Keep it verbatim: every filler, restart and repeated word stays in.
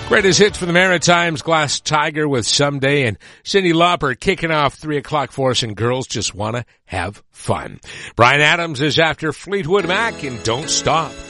Greatest hits for the Maritimes, Glass Tiger with Someday, and Cyndi Lauper kicking off three o'clock for us, and girls just want to have fun. Bryan Adams is after Fleetwood Mac and Don't Stop.